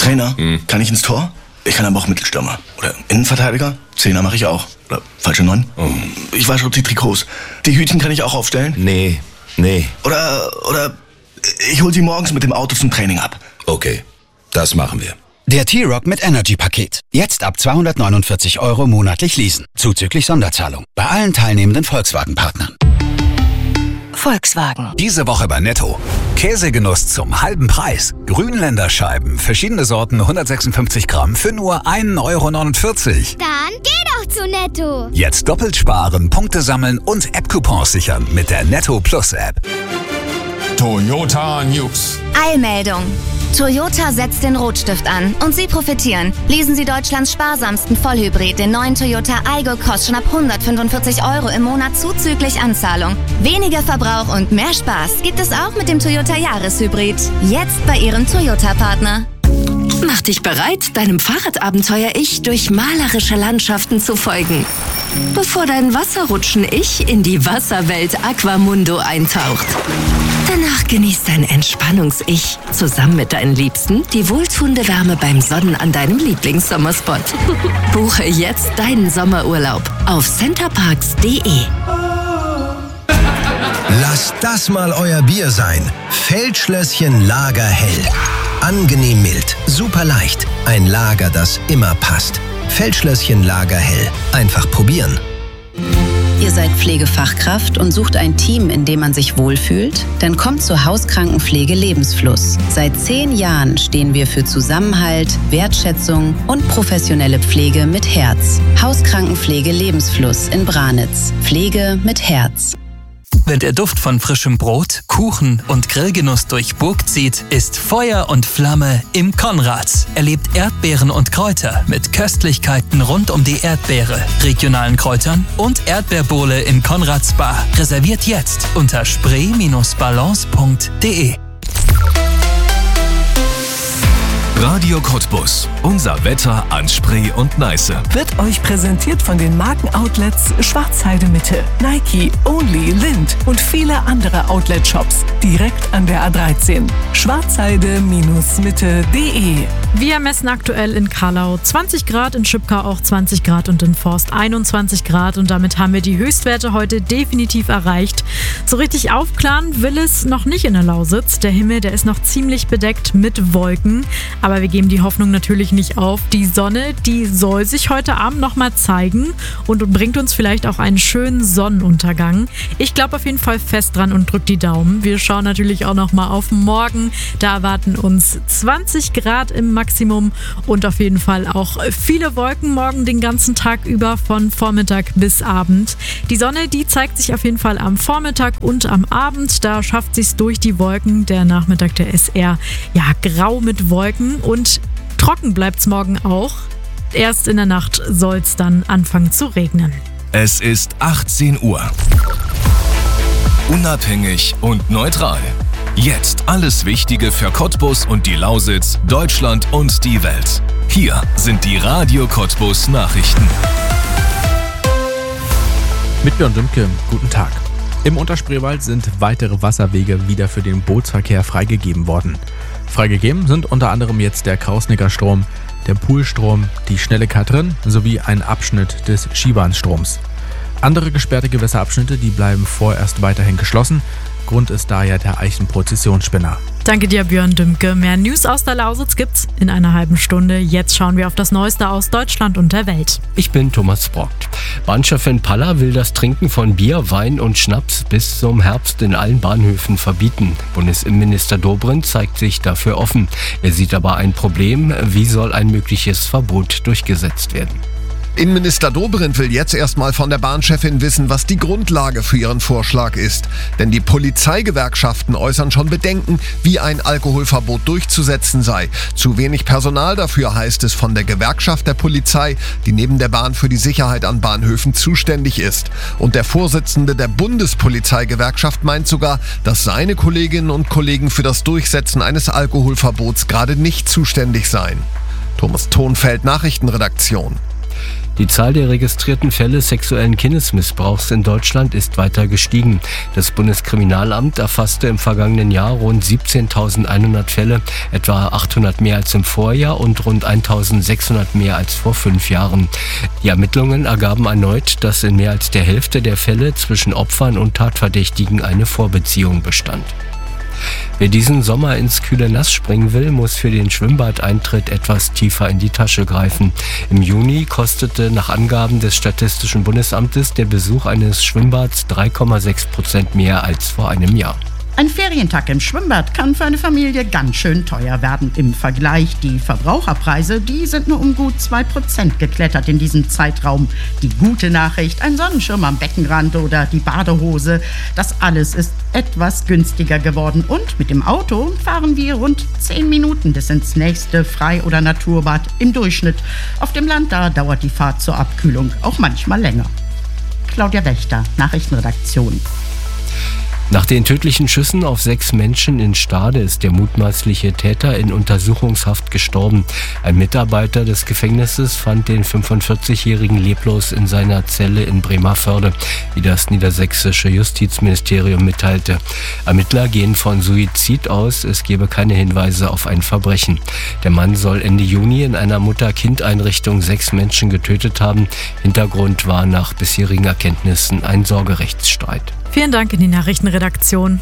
Trainer, kann ich ins Tor? Ich kann aber auch Mittelstürmer. Oder Innenverteidiger? Zehner mache ich auch. Oder falsche 9? Ich wasche die Trikots. Die Hütchen kann ich auch aufstellen? Nee. Oder ich hol sie morgens mit dem Auto zum Training ab. Okay, das machen wir. Der T-Rock mit Energy-Paket. Jetzt ab 249 € monatlich leasen. Zuzüglich Sonderzahlung. Bei allen teilnehmenden Volkswagen-Partnern. Volkswagen. Diese Woche bei Netto. Käsegenuss zum halben Preis. Grünländerscheiben, verschiedene Sorten, 156 Gramm für nur 1,49 €. Dann geh doch zu Netto. Jetzt doppelt sparen, Punkte sammeln und App-Coupons sichern mit der Netto Plus App. Toyota News. Eilmeldung. Toyota setzt den Rotstift an und Sie profitieren. Lesen Sie Deutschlands sparsamsten Vollhybrid, den neuen Toyota Aygo, kostet schon ab 145 € im Monat zuzüglich Anzahlung. Weniger Verbrauch und mehr Spaß gibt es auch mit dem Toyota Jahreshybrid. Jetzt bei Ihrem Toyota-Partner. Mach dich bereit, deinem Fahrradabenteuer-Ich durch malerische Landschaften zu folgen. Bevor dein Wasserrutschen-Ich in die Wasserwelt Aquamundo eintaucht. Danach genießt dein Entspannungs-Ich zusammen mit deinen Liebsten die wohltuende Wärme beim Sonnen an deinem Lieblingssommerspot. Buche jetzt deinen Sommerurlaub auf centerparks.de. Lasst das mal euer Bier sein. Feldschlösschen Lagerhell. Angenehm mild, super leicht. Ein Lager, das immer passt. Feldschlösschen Lagerhell. Einfach probieren. Ihr seid Pflegefachkraft und sucht ein Team, in dem man sich wohlfühlt? Dann kommt zur Hauskrankenpflege Lebensfluss. Seit 10 Jahren stehen wir für Zusammenhalt, Wertschätzung und professionelle Pflege mit Herz. Hauskrankenpflege Lebensfluss in Branitz. Pflege mit Herz. Wenn der Duft von frischem Brot, Kuchen und Grillgenuss durch Burg zieht, ist Feuer und Flamme im Konrads. Erlebt Erdbeeren und Kräuter mit Köstlichkeiten rund um die Erdbeere, regionalen Kräutern und Erdbeerbowle in Konrads Bar. Reserviert jetzt unter spree-balance.de. Radio Cottbus. Unser Wetter an Spree und Neiße. Wird euch präsentiert von den Markenoutlets Schwarzheide Mitte, Nike, Only, Lind und viele andere Outlet-Shops direkt an der A13. Schwarzheide-mitte.de. Wir messen aktuell in Kallau 20 Grad, in Schüppkau auch 20 Grad und in Forst 21 Grad. Und damit haben wir die Höchstwerte heute definitiv erreicht. So richtig aufklaren will es noch nicht in der Lausitz. Der Himmel, der ist noch ziemlich bedeckt mit Wolken. Aber wir geben die Hoffnung natürlich nicht auf. Die Sonne, die soll sich heute Abend nochmal zeigen und bringt uns vielleicht auch einen schönen Sonnenuntergang. Ich glaube auf jeden Fall fest dran und drückt die Daumen. Wir schauen natürlich auch nochmal auf morgen. Da erwarten uns 20 Grad im Maximum und auf jeden Fall auch viele Wolken morgen den ganzen Tag über von Vormittag bis Abend. Die Sonne, die zeigt sich auf jeden Fall am Vormittag und am Abend. Da schafft sie es durch die Wolken. Der Nachmittag, der ist eher grau mit Wolken. Und trocken bleibt es morgen auch. Erst in der Nacht soll es dann anfangen zu regnen. Es ist 18 Uhr. Unabhängig und neutral. Jetzt alles Wichtige für Cottbus und die Lausitz, Deutschland und die Welt. Hier sind die Radio Cottbus Nachrichten. Mit Björn Dümke, guten Tag. Im Unterspreewald sind weitere Wasserwege wieder für den Bootsverkehr freigegeben worden. Freigegeben sind unter anderem jetzt der Krausnicker Strom, der Poolstrom, die Schnelle Katrin sowie ein Abschnitt des Schiebanstroms. Andere gesperrte Gewässerabschnitte, die bleiben vorerst weiterhin geschlossen. Grund ist daher der Eichenprozessionsspinner. Danke dir, Björn Dümke. Mehr News aus der Lausitz gibt's in einer halben Stunde. Jetzt schauen wir auf das Neueste aus Deutschland und der Welt. Ich bin Thomas Brockt. Bahnchefin Palla will das Trinken von Bier, Wein und Schnaps bis zum Herbst in allen Bahnhöfen verbieten. Bundesinnenminister Dobrindt zeigt sich dafür offen. Er sieht aber ein Problem. Wie soll ein mögliches Verbot durchgesetzt werden? Innenminister Dobrindt will jetzt erstmal von der Bahnchefin wissen, was die Grundlage für ihren Vorschlag ist. Denn die Polizeigewerkschaften äußern schon Bedenken, wie ein Alkoholverbot durchzusetzen sei. Zu wenig Personal dafür, heißt es von der Gewerkschaft der Polizei, die neben der Bahn für die Sicherheit an Bahnhöfen zuständig ist. Und der Vorsitzende der Bundespolizeigewerkschaft meint sogar, dass seine Kolleginnen und Kollegen für das Durchsetzen eines Alkoholverbots gerade nicht zuständig seien. Thomas Thonfeld, Nachrichtenredaktion. Die Zahl der registrierten Fälle sexuellen Kindesmissbrauchs in Deutschland ist weiter gestiegen. Das Bundeskriminalamt erfasste im vergangenen Jahr rund 17.100 Fälle, etwa 800 mehr als im Vorjahr und rund 1.600 mehr als vor 5 Jahren. Die Ermittlungen ergaben erneut, dass in mehr als der Hälfte der Fälle zwischen Opfern und Tatverdächtigen eine Vorbeziehung bestand. Wer diesen Sommer ins kühle Nass springen will, muss für den Schwimmbadeintritt etwas tiefer in die Tasche greifen. Im Juni kostete nach Angaben des Statistischen Bundesamtes der Besuch eines Schwimmbads 3,6% mehr als vor einem Jahr. Ein Ferientag im Schwimmbad kann für eine Familie ganz schön teuer werden. Im Vergleich, die Verbraucherpreise, die sind nur um gut 2% geklettert in diesem Zeitraum. Die gute Nachricht, ein Sonnenschirm am Beckenrand oder die Badehose, das alles ist etwas günstiger geworden. Und mit dem Auto fahren wir rund 10 Minuten bis ins nächste Frei- oder Naturbad im Durchschnitt. Auf dem Land, da dauert die Fahrt zur Abkühlung auch manchmal länger. Claudia Wächter, Nachrichtenredaktion. Nach den tödlichen Schüssen auf 6 Menschen in Stade ist der mutmaßliche Täter in Untersuchungshaft gestorben. Ein Mitarbeiter des Gefängnisses fand den 45-Jährigen leblos in seiner Zelle in Bremervörde, wie das niedersächsische Justizministerium mitteilte. Ermittler gehen von Suizid aus, es gebe keine Hinweise auf ein Verbrechen. Der Mann soll Ende Juni in einer Mutter-Kind-Einrichtung 6 Menschen getötet haben. Hintergrund war nach bisherigen Erkenntnissen ein Sorgerechtsstreit. Vielen Dank in die Nachrichtenredaktion.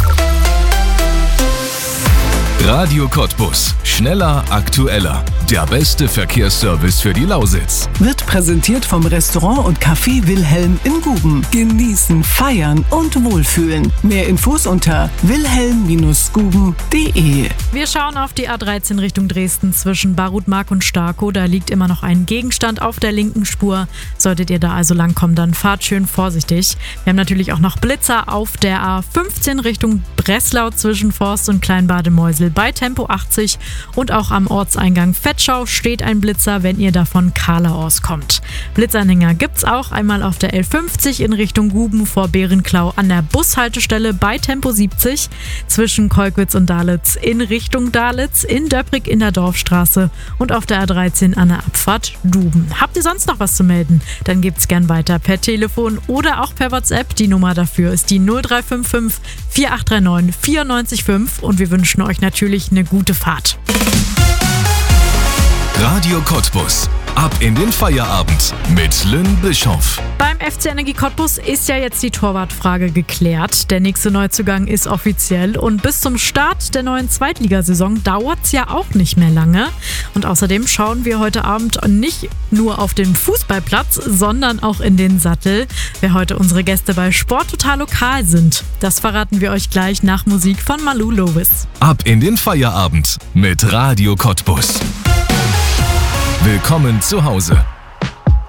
Radio Cottbus. Schneller, aktueller. Der beste Verkehrsservice für die Lausitz. Wird präsentiert vom Restaurant und Café Wilhelm in Guben. Genießen, feiern und wohlfühlen. Mehr Infos unter wilhelm-guben.de. Wir schauen auf die A13 Richtung Dresden zwischen Barutmark und Starkow. Da liegt immer noch ein Gegenstand auf der linken Spur. Solltet ihr da also langkommen, dann fahrt schön vorsichtig. Wir haben natürlich auch noch Blitzer auf der A15 Richtung Breslau zwischen Forst und Kleinbademeusel bei Tempo 80 und auch am Ortseingang Vetschau steht ein Blitzer, wenn ihr da von Kahla auskommt. Blitzanhänger gibt's auch einmal auf der L50 in Richtung Guben vor Bärenklau an der Bushaltestelle bei Tempo 70 zwischen Kolkwitz und Dalitz in Richtung Dalitz, in Döprig in der Dorfstraße und auf der A13 an der Abfahrt Duben. Habt ihr sonst noch was zu melden? Dann gebt's gern weiter per Telefon oder auch per WhatsApp. Die Nummer dafür ist die 0355 4839 94,5 und wir wünschen euch natürlich eine gute Fahrt. Radio Cottbus. Ab in den Feierabend mit Lynn Bischoff. Beim FC Energie Cottbus ist ja jetzt die Torwartfrage geklärt. Der nächste Neuzugang ist offiziell und bis zum Start der neuen Zweitligasaison dauert's ja auch nicht mehr lange. Und außerdem schauen wir heute Abend nicht nur auf den Fußballplatz, sondern auch in den Sattel, wer heute unsere Gäste bei Sport Total Lokal sind. Das verraten wir euch gleich nach Musik von Malou Lovis. Ab in den Feierabend mit Radio Cottbus. Willkommen zu Hause.